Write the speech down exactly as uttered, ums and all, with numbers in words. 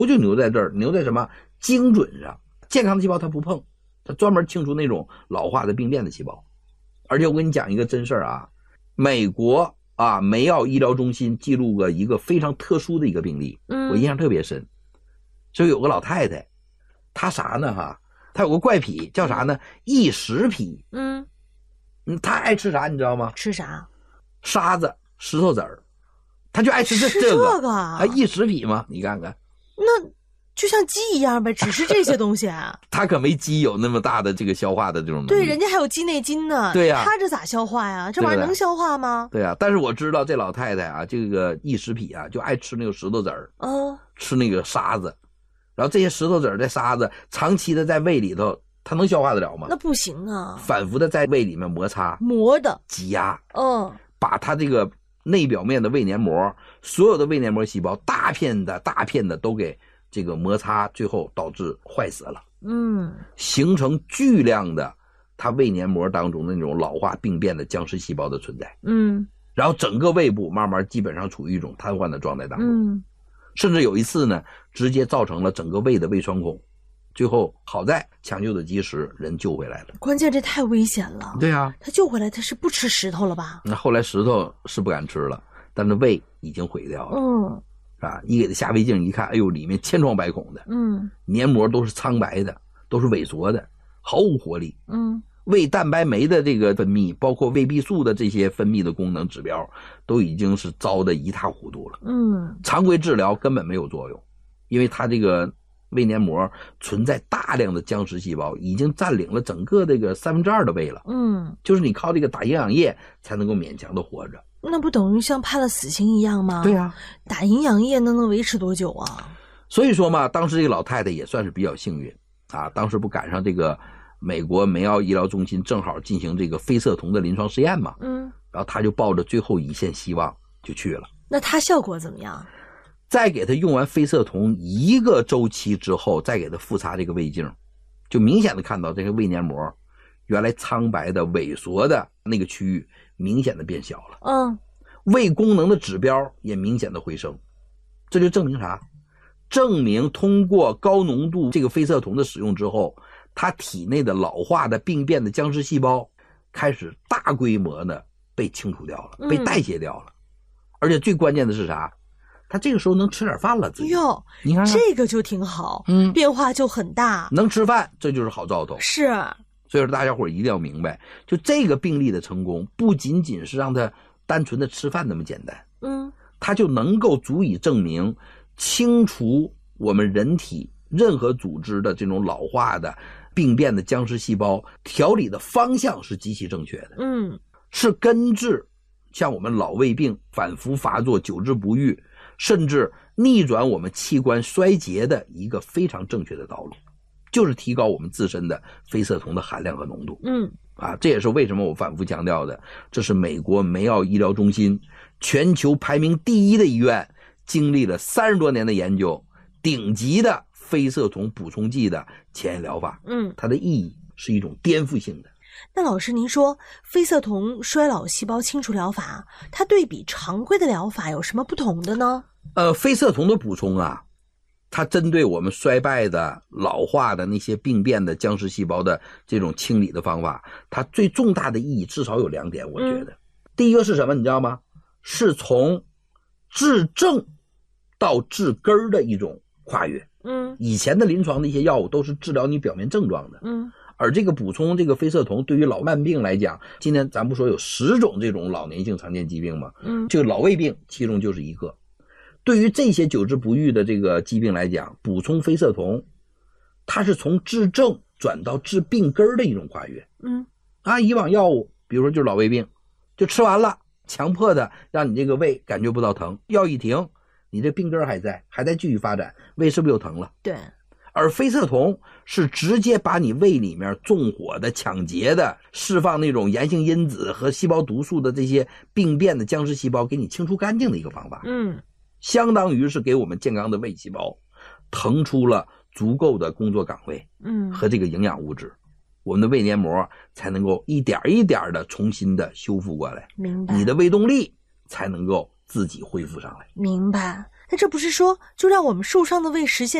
就牛在这儿，牛在什么？精准上。健康的细胞它不碰，它专门清除那种老化的病变的细胞。而且我跟你讲一个真事儿啊，美国啊梅奥医疗中心记录过一个非常特殊的一个病例，嗯，我印象特别深。就有个老太太，她啥呢哈？她有个怪癖，叫啥呢？异食癖。嗯，她爱吃啥你知道吗？ 吃啥？ 沙子、石头子儿，她就爱吃这这个。 这个啊， 异食癖吗？你看看， 那就像鸡一样呗，只是这些东西啊。 它可没鸡有那么大的这个消化的这种能力。 对，人家还有鸡内金呢。 对呀、啊， 它这咋消化呀？这玩意儿能消化吗？ 对呀、啊，但是我知道这老太太啊，这个异食癖啊，就爱吃那个石头子儿，嗯，吃那个沙子，然后这些石头子儿、这沙子长期的在胃里头，它能消化得了吗？ 那不行啊， 反复的在胃里面摩擦、 磨的、 挤压， 嗯， 把它这个内表面的胃黏膜，所有的胃黏膜细胞，大片的大片的都给这个摩擦，最后导致坏死了。嗯，形成巨量的它胃黏膜当中的那种老化病变的僵尸细胞的存在。嗯，然后整个胃部慢慢基本上处于一种瘫痪的状态当中。嗯，甚至有一次呢，直接造成了整个胃的胃穿孔。最后好在抢救的及时，人救回来了。 关键这太危险了。 对啊， 他救回来他是不吃石头了吧？ 那后来石头是不敢吃了，但是胃已经毁掉了。嗯，啊，一给他下胃镜一看，哎呦，里面千疮百孔的，嗯，黏膜都是苍白的，都是萎缩的，毫无活力。嗯，胃蛋白酶的这个分泌，包括胃壁素的这些分泌的功能指标，都已经是糟得一塌糊涂了。嗯，常规治疗根本没有作用，因为它这个胃黏膜存在大量的僵尸细胞，已经占领了整个这个三分之二的胃了。嗯，就是你靠这个打营养液才能够勉强的活着。 那不等于像判了死刑一样吗？ 对啊， 打营养液那能维持多久啊？ 所以说嘛，当时这个老太太也算是比较幸运啊，当时不赶上这个美国梅奥医疗中心正好进行这个非色酮的临床试验嘛。嗯，然后她就抱着最后一线希望就去了。 那她效果怎么样？ 再给他用完非色酮一个周期之后，再给他复查这个胃镜，就明显的看到这个胃黏膜原来苍白的萎缩的那个区域明显的变小了。嗯，胃功能的指标也明显的回升。这就证明啥？证明通过高浓度这个非色酮的使用之后，他体内的老化的病变的僵尸细胞开始大规模的被清除掉了，被代谢掉了。嗯，而且最关键的是啥？他这个时候能吃点饭了，自己哟， 你看这个就挺好，嗯，变化就很大。 能吃饭，这就是好兆头。 是， 所以说大家伙一定要明白，就这个病例的成功，不仅仅是让他单纯的吃饭那么简单，嗯，他就能够足以证明清除我们人体任何组织的这种老化的病变的僵尸细胞，调理的方向是极其正确的，嗯，是根治像我们老胃病反复发作、久治不愈，甚至逆转我们器官衰竭的一个非常正确的道路，就是提高我们自身的非色酮的含量和浓度。嗯，啊，这也是为什么我反复强调的，这是美国梅奥医疗中心全球排名第一的医院，经历了三十多年的研究，顶级的非色酮补充剂的前沿疗法。嗯，它的意义是一种颠覆性的。 那老师您说非色酮衰老细胞清除疗法，它对比常规的疗法有什么不同的呢？ 呃，非色酮的补充啊，它针对我们衰败的老化的那些病变的僵尸细胞的这种清理的方法，它最重大的意义至少有两点，我觉得、嗯、第一个是什么你知道吗？是从治症到治根的一种跨越。嗯，以前的临床的一些药物都是治疗你表面症状的，嗯，而这个补充这个非色酮对于老慢病来讲，今天咱不说有十种这种老年性常见疾病吗？嗯，这个老胃病其中就是一个。对于这些久治不愈的这个疾病来讲，补充非色酮，它是从治症转到治病根的一种跨越。嗯，啊，以往药物，比如说就是老胃病，就吃完了，强迫的让你这个胃感觉不到疼，药一停，你这病根还在，还在继续发展，胃是不是又疼了？ 对。 而非色酮是直接把你胃里面纵火的、抢劫的、释放那种炎性因子和细胞毒素的这些病变的僵尸细胞给你清除干净的一个方法。嗯。相当于是给我们健康的胃细胞腾出了足够的工作岗位，嗯，和这个营养物质，我们的胃黏膜才能够一点一点的重新的修复过来， 明白？ 你的胃动力才能够自己恢复上来， 明白？ 那这不是说就让我们受伤的胃实现